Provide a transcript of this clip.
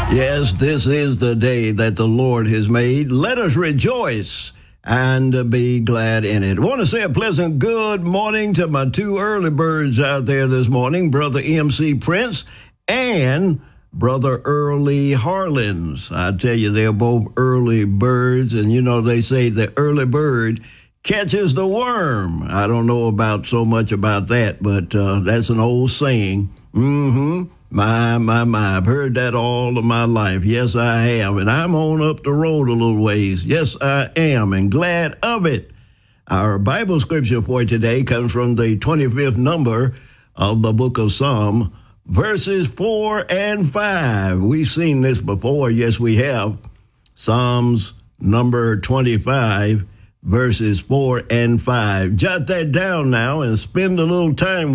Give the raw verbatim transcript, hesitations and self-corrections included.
Yes, this is the day that the Lord has made. Let us rejoice and be glad in it. I want to say a pleasant good morning to my two early birds out there this morning, Brother M C Prince and Brother Early Harlins. I tell you, they're both early birds, and you know, they say the early bird catches the worm. I don't know about so much about that, but uh, that's an old saying. Mm-hmm. My, my, my. I've heard that all of my life. Yes, I have. And I'm on up the road a little ways. Yes, I am, and glad of it. Our Bible scripture for today comes from the twenty-fifth number of the book of Psalm, verses four and five. We've seen this before. Yes, we have. Psalms number twenty-five, verses four and five. Jot that down now and spend a little time